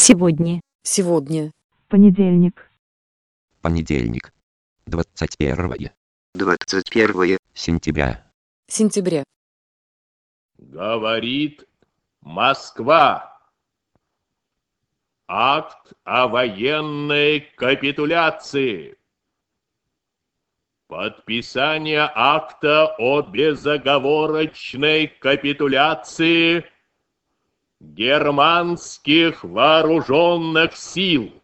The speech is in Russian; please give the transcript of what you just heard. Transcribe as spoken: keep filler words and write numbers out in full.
Сегодня. Сегодня. Понедельник. Понедельник. Двадцать первое. Двадцать первое. Сентября. Сентября. Говорит Москва. Акт о военной капитуляции. Подписание акта о безоговорочной капитуляции германских вооруженных сил.